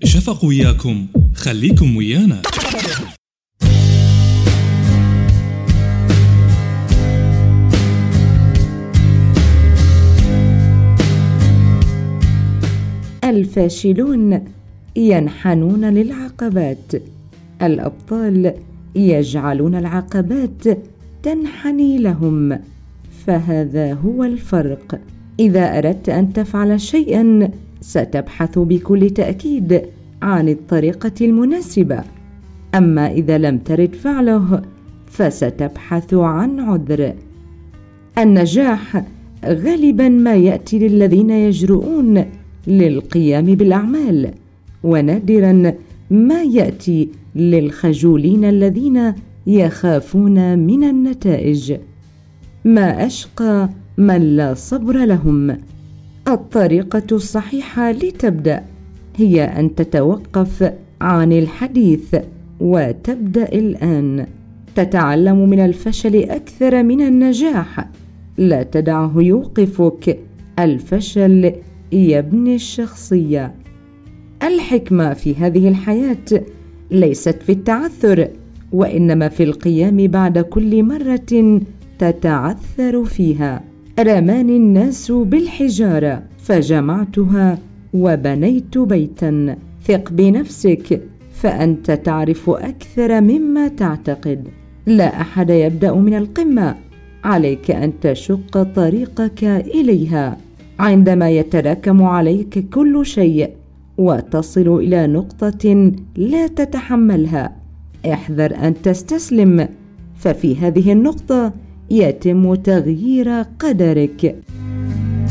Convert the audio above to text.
شفق وياكم، خليكم ويانا. الفاشلون ينحنون للعقبات، الأبطال يجعلون العقبات تنحني لهم. فهذا هو الفرق. إذا أردت أن تفعل شيئا ستبحث بكل تأكيد عن الطريقة المناسبة، أما إذا لم ترد فعله فستبحث عن عذر. النجاح غالبا ما يأتي للذين يجرؤون للقيام بالأعمال، ونادرا ما يأتي للخجولين الذين يخافون من النتائج. ما أشقى من لا صبر لهم. الطريقة الصحيحة لتبدأ هي أن تتوقف عن الحديث وتبدأ الآن. تتعلم من الفشل أكثر من النجاح، لا تدعه يوقفك. الفشل يبني الشخصية. الحكمة في هذه الحياة ليست في التعثر، وإنما في القيام بعد كل مرة تتعثر فيها. رماني الناس بالحجارة فجمعتها وبنيت بيتا. ثق بنفسك، فأنت تعرف أكثر مما تعتقد. لا أحد يبدأ من القمة، عليك أن تشق طريقك إليها. عندما يتراكم عليك كل شيء وتصل إلى نقطة لا تتحملها، احذر أن تستسلم، ففي هذه النقطة يتم تغيير قدرك.